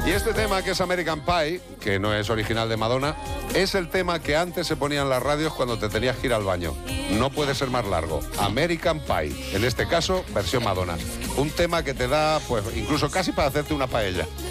Y este tema, que es American Pie, que no es original de Madonna, es el tema que antes se ponía en las radios cuando te tenías que ir al baño. No puede ser más largo. American Pie, en este caso, versión Madonna. Un tema que te da, pues, incluso casi para hacerte una paella.